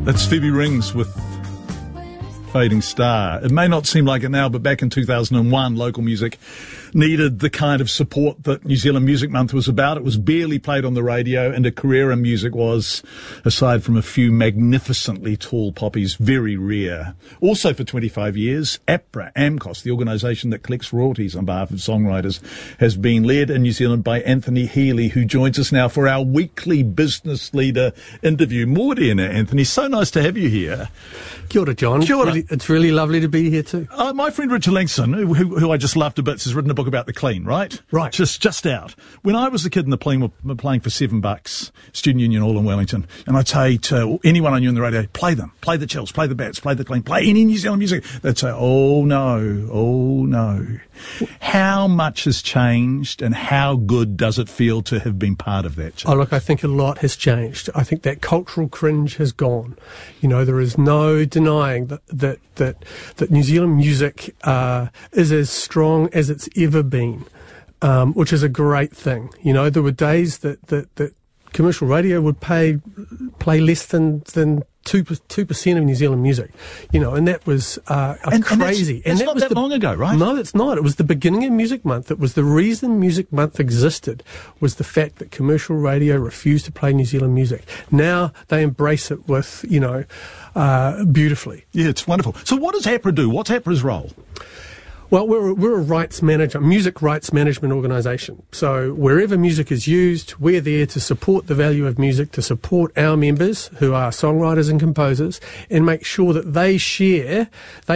That's Phoebe Rings with Fading Star. It may not seem like it now, but back in 2001, local music needed the kind of support that New Zealand Music Month was about. It was barely played on the radio, and a career in music was, aside from a few magnificently tall poppies, very rare. Also for 25 years, APRA, AMCOS, the organisation that collects royalties on behalf of songwriters, has been led in New Zealand by Anthony Healy, who joins us now for our weekly business leader interview. Morena, Anthony, so nice to have you here. Kia ora, John. Kia ora. It's really lovely to be here too. My friend Richard Langston, who I just love to bits, has written a book about the Clean, right? Right. Just out. When I was a kid and the Clean were playing for $7, Student Union Hall in Wellington, and I'd say to anyone I knew on the radio, play them, play the Chills, play the Bats, play the Clean, play any New Zealand music. They'd say, oh no. How much has changed, and how good does it feel to have been part of that change? Oh, look, I think a lot has changed. I think that cultural cringe has gone. You know, there is no denying that New Zealand music is as strong as it's ever been, which is a great thing. You know, there were days that commercial radio would play less than 2% of New Zealand music, you know, and that was crazy. And that was not that long ago, right? No, it's not. It was the beginning of Music Month. It was the reason Music Month existed, was the fact that commercial radio refused to play New Zealand music. Now they embrace it with, you know, beautifully. Yeah, it's wonderful. So what does APRA do? What's APRA's role? Well, we're a music rights management organisation. So wherever music is used, we're there to support the value of music, to support our members, who are songwriters and composers, and make sure that they share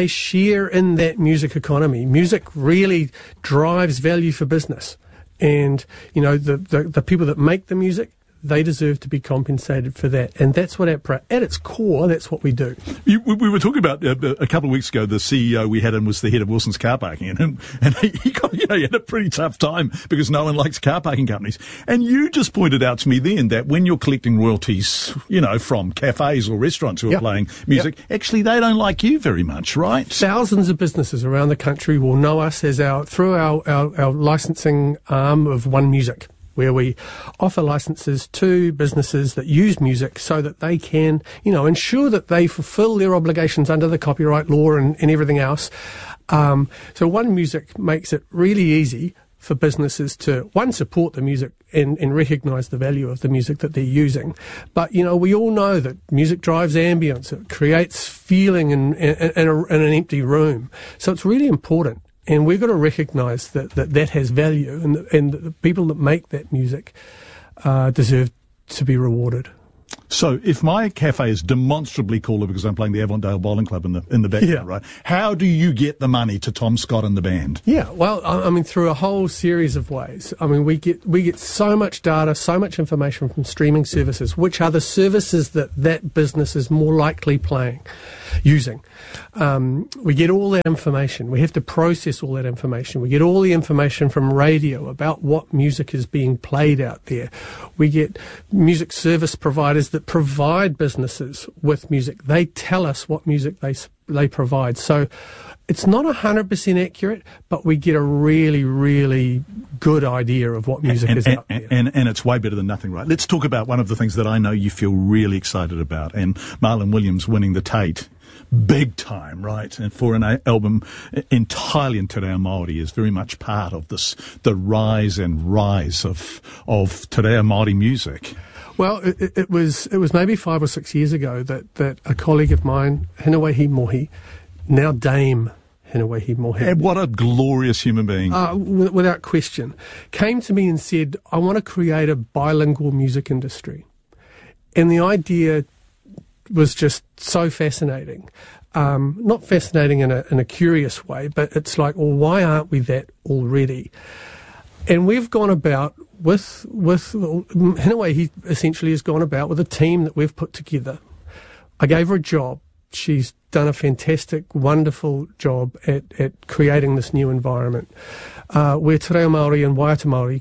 in that music economy. Music really drives value for business. And, you know, the people that make the music, they deserve to be compensated for that. And that's what APRA, at its core, that's what we do. We were talking about, a couple of weeks ago, the CEO we had in was the head of Wilson's car parking, and he got, you know, he had a pretty tough time because no one likes car parking companies. And you just pointed out to me then that when you're collecting royalties, you know, from cafes or restaurants who are playing music, actually they don't like you very much, right? Thousands of businesses around the country will know us as through our licensing arm of One Music, where we offer licenses to businesses that use music so that they can, you know, ensure that they fulfill their obligations under the copyright law and everything else. So One Music makes it really easy for businesses to, one, support the music and recognise the value of the music that they're using. But, you know, we all know that music drives ambience. It creates feeling in an empty room. So it's really important. And we've got to recognise that has value, and the people that make that music deserve to be rewarded. So if my cafe is demonstrably cooler because I'm playing the Avondale Bowling Club in the background, right? How do you get the money to Tom Scott and the band? Yeah, well, I mean, through a whole series of ways. I mean, we get so much data, so much information from streaming services, which are the services that business is more likely using. We get all that information. We have to process all that information. We get all the information from radio about what music is being played out there. We get music service providers that provide businesses with music. They tell us what music they provide. So it's not 100% accurate, but we get a really, really good idea of what music is out there. And it's way better than nothing, right? Let's talk about one of the things that I know you feel really excited about, and Marlon Williams winning the Tate. Big time, right? And for an album entirely in Te Reo Māori is very much part of this, the rise of Te Reo Māori music. Well, it was maybe 5 or 6 years ago that a colleague of mine, Hinewehi Mohi, now Dame Hinewehi Mohi. And what a glorious human being. Without question. Came to me and said, I want to create a bilingual music industry. And the idea was just so fascinating. Not fascinating in a curious way, but it's like, well, why aren't we that already? And we've gone about in a way, he essentially has gone about with a team that we've put together. I gave her a job. She's done a fantastic, wonderful job at creating this new environment, where Te Reo Māori and Waiata Māori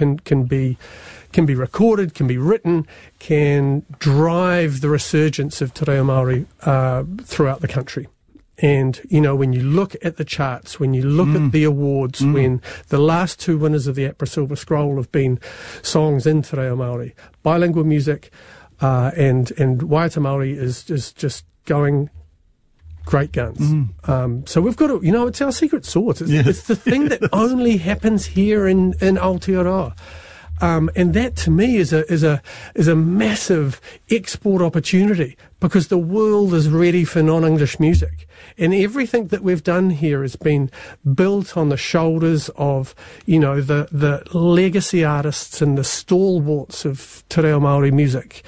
can be recorded, can be written, can drive the resurgence of Te Reo Māori throughout the country. And, you know, when you look at the charts, when you look at the awards, when the last two winners of the APRA Silver Scroll have been songs in Te Reo Māori, bilingual music, and Waiata Māori is just going great guns. So we've got to, it's our secret sauce. It's the thing that only happens here in Aotearoa. And that to me is a massive export opportunity, because the world is ready for non-English music. And everything that we've done here has been built on the shoulders of, the legacy artists and the stalwarts of te reo Māori music.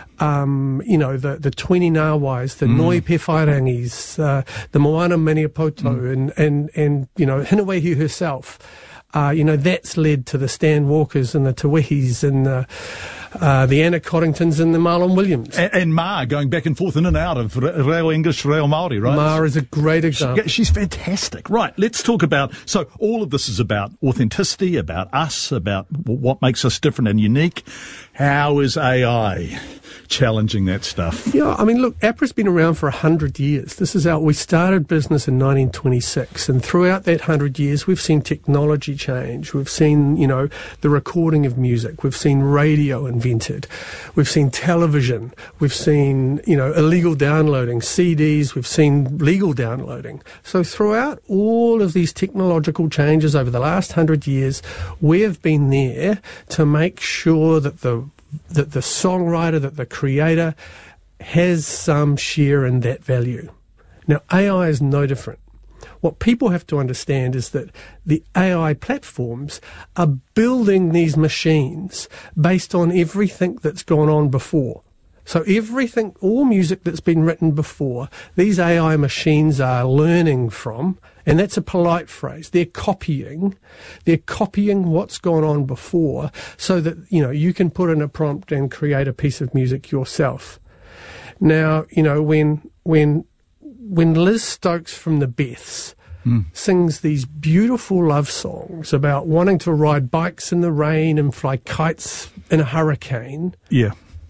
The Twini Ngāwais, the Noi Pewhairangis, the Moana Maniapoto, and Hinewehi herself. That's led to the Stan Walkers and the Te Wihis and the Anna Coddingtons and the Marlon Williams. And Ma going back and forth in and out of Reo English, Reo Māori, right? Ma is a great example. She's fantastic. Right, let's talk about, so all of this is about authenticity, about us, about what makes us different and unique. How is AI challenging that stuff? Yeah, look, APRA's been around for 100 years. We started business in 1926, and throughout that 100 years, we've seen technology change. We've seen, the recording of music. We've seen radio invented. We've seen television. We've seen, illegal downloading, CDs. We've seen legal downloading. So throughout all of these technological changes over the last 100 years, we have been there to make sure that the songwriter, that the creator has some share in that value. Now, AI is no different. What people have to understand is that the AI platforms are building these machines based on everything that's gone on before. So all music that's been written before, these AI machines are learning from, and that's a polite phrase. They're copying what's gone on before, so that, you can put in a prompt and create a piece of music yourself. Now, when Liz Stokes from the Beths sings these beautiful love songs about wanting to ride bikes in the rain and fly kites in a hurricane. Yeah.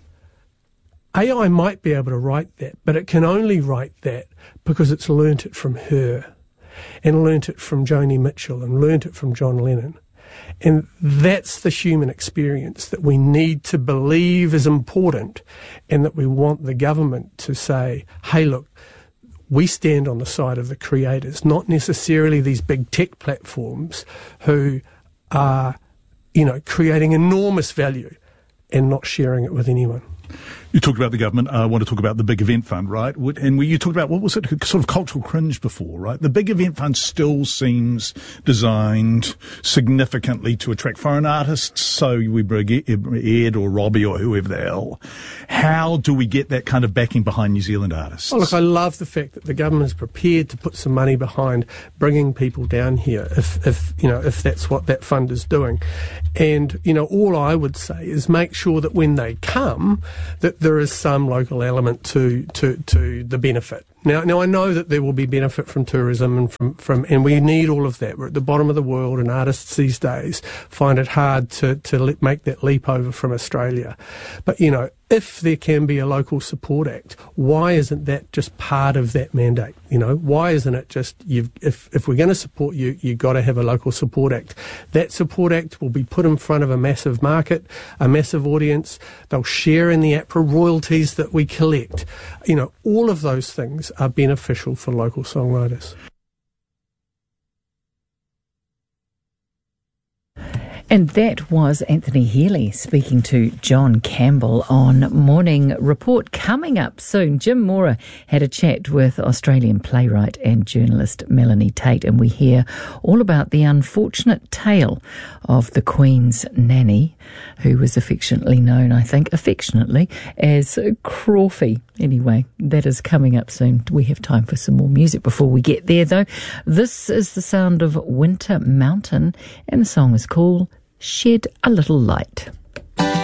AI might be able to write that, but it can only write that because it's learnt it from her, and learnt it from Joni Mitchell, and learnt it from John Lennon. And that's the human experience that we need to believe is important, and that we want the government to say, hey, look, we stand on the side of the creators, not necessarily these big tech platforms who are, creating enormous value and not sharing it with anyone. You talked about the government. I want to talk about the Big Event Fund, right? And you talked about, what was it, sort of cultural cringe before, right? The Big Event Fund still seems designed significantly to attract foreign artists. So we bring Ed or Robbie or whoever the hell. How do we get that kind of backing behind New Zealand artists? Oh, look, I love the fact that the government is prepared to put some money behind bringing people down here if that's what that fund is doing. And, all I would say is make sure that when they come, that there is some local element to the benefit. Now I know that there will be benefit from tourism and and we need all of that. We're at the bottom of the world, and artists these days find it hard to make that leap over from Australia. But if there can be a local support act, why isn't that just part of that mandate? Why isn't it just if we're going to support you, you've got to have a local support act. That support act will be put in front of a massive market, a massive audience. They'll share in the APRA royalties that we collect. All of those things are beneficial for local songwriters. And that was Anthony Healy speaking to John Campbell on Morning Report. Coming up soon, Jim Mora had a chat with Australian playwright and journalist Melanie Tate, and we hear all about the unfortunate tale of the Queen's nanny, who was affectionately known, I think, as Crawfie. Anyway, that is coming up soon. We have time for some more music before we get there, though. This is the sound of Winter Mountain, and the song is called Shed a Little Light.